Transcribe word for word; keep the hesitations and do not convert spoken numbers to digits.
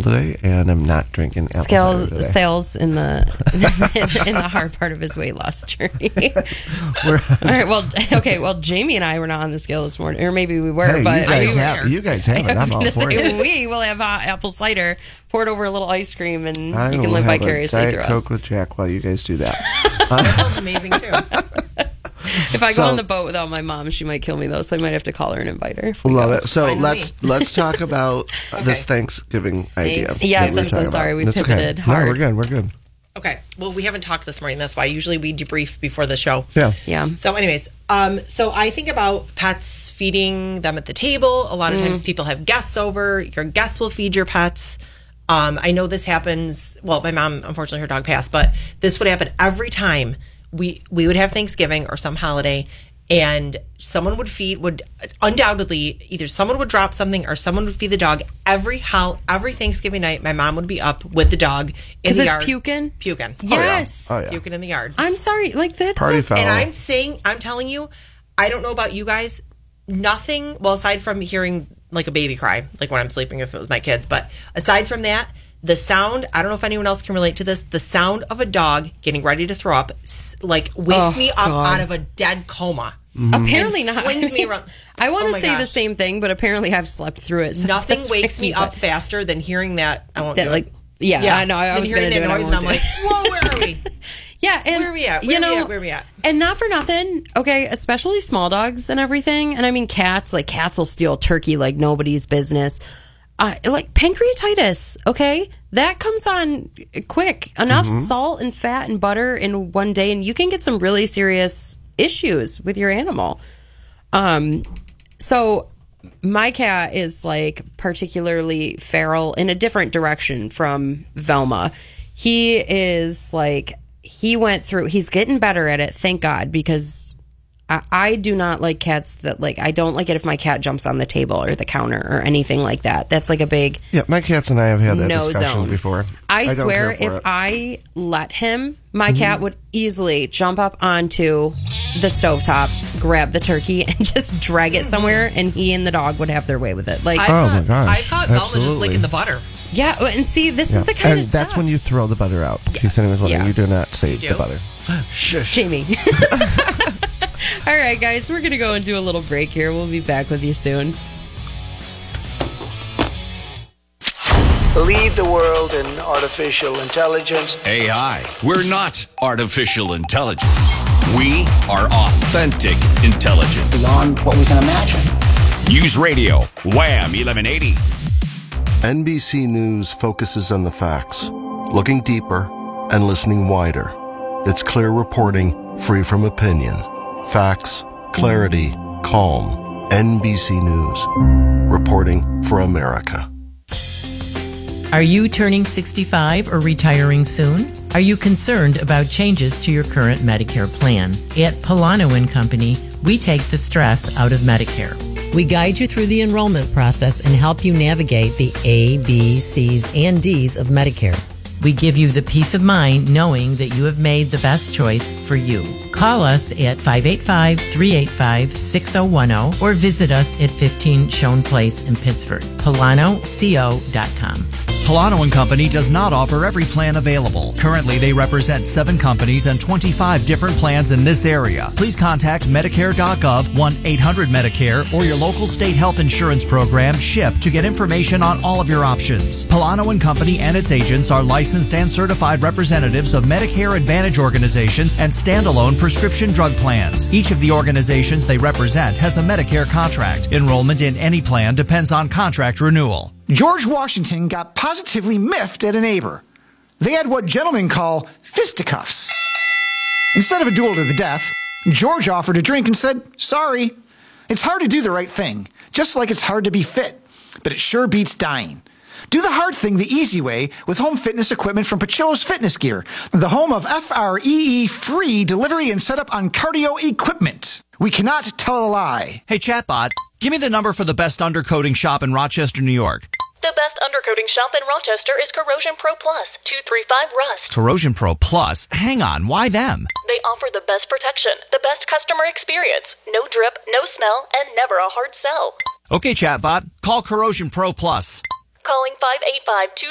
scale today, and I'm not drinking apple Scales, cider today. sales in the in the hard part of his weight loss journey. All right, well, okay, well, Jamie and I were not on the scale this morning, or maybe we were, Hey, but you guys, we have, you guys have it. I was I'm all going to for say it. we will have hot apple cider poured over a little ice cream, and I you will can live have vicariously a Diet through Coke us. with Jack while you guys do that. That sounds amazing, too. If I So- go on the boat without my mom, she might kill me, though, so I might have to call her and invite her. if we Love go. it. So Fine with let's let's talk about this Thanksgiving idea. Thanks. that Yes, we were I'm so talking sorry. about. We That's pivoted okay. hard. No, we're good. We're good. Okay. Well, we haven't talked this morning. That's why usually we debrief before the show. Yeah. Yeah. So, anyways, um, so I think about pets, feeding them at the table. A lot of times people have guests over. Your guests will feed your pets. Um, I know this happens. Well, my mom, unfortunately, her dog passed, but this would happen every time we we would have Thanksgiving or some holiday, and someone would feed. Would undoubtedly either someone would drop something or someone would feed the dog. Every hol- every Thanksgiving night, my mom would be up with the dog in Because the it's yard, puking? puking, Yes. Oh, yeah. puking in the yard. I'm sorry. Like, that's Party not- foul. And I'm saying, I'm telling you, I don't know about you guys. Nothing, well, aside from hearing like a baby cry, like when I'm sleeping if it was my kids, but aside from that, the sound, I don't know if anyone else can relate to this, the sound of a dog getting ready to throw up, s- like wakes Oh, me up God. out of a dead coma. Apparently And not. flings me around. I want Oh to my say the gosh. same thing, but apparently I've slept through it. So Nothing that's wakes me funny, up but- faster than hearing that. I won't That, do like, it. yeah, I know. I Than was going hearing to do that it. I noise, and won't I'm do it. like, whoa, where are we? Yeah, and Where are we at? you Where are we know, at? Where are we at? And not for nothing, okay, especially small dogs and everything. And I mean, cats, like cats will steal turkey like nobody's business. Uh, like pancreatitis, okay, that comes on quick. Enough salt and fat and butter in one day, and you can get some really serious issues with your animal. Um, so my cat is like particularly feral in a different direction from Velma. He is like, he went through, he's getting better at it, thank God, because I, I do not like cats that like, I don't like it if my cat jumps on the table or the counter or anything like that. That's like a big Yeah, my cats and I have had that no discussion zone. before. I, don't swear, care for if it. Mm-hmm. I let him, my cat would easily jump up onto the stovetop, grab the turkey, and just drag it somewhere, and he and the dog would have their way with it. Like, I Oh, thought, my gosh. I thought Velma just Absolutely. licking the butter. yeah, and see, this Yeah. is the kind and of stuff. that's when you throw the butter out. Keith was wondering, Yeah. you do not save do? the butter. Shush. Jamie. All right, guys, we're going to go and do a little break here. We'll be back with you soon. Lead the world in artificial intelligence. A I. We're not artificial intelligence. We are authentic intelligence. Beyond what we can imagine. News Radio, Wham eleven eighty. N B C News focuses on the facts, looking deeper and listening wider. It's clear reporting, free from opinion. Facts, clarity, calm. N B C News. Reporting for America. Are you turning sixty-five or retiring soon? Are you concerned about changes to your current Medicare plan? At Polano and Company, we take the stress out of Medicare. We guide you through the enrollment process and help you navigate the A, B, C's, and D's of Medicare. We give you the peace of mind knowing that you have made the best choice for you. Call us at five eight five, three eight five, six zero one zero or visit us at fifteen Schoen Place in Pittsford. Polano Co dot com. Polano and Company does not offer every plan available. Currently, they represent seven companies and twenty-five different plans in this area. Please contact Medicare dot gov, one eight hundred Medicare, or your local state health insurance program, SHIP, to get information on all of your options. Polano and Company and its agents are licensed and certified representatives of Medicare Advantage organizations and standalone prescription drug plans. Each of the organizations they represent has a Medicare contract. Enrollment in any plan depends on contract renewal. George Washington got positively miffed at a neighbor. They had what gentlemen call fisticuffs. Instead of a duel to the death, George offered a drink and said, sorry. It's hard to do the right thing, just like it's hard to be fit, but it sure beats dying. Do the hard thing the easy way with home fitness equipment from Pachillo's Fitness Gear, the home of F R E E free delivery and setup on cardio equipment. We cannot tell a lie. Hey, chatbot, give me the number for the best undercoating shop in Rochester, New York. The best undercoating shop in Rochester is Corrosion Pro Plus, two three five Rust. Corrosion Pro Plus? Hang on, why them? They offer the best protection, the best customer experience, no drip, no smell, and never a hard sell. Okay, chatbot, call Corrosion Pro Plus. Calling five eight five, two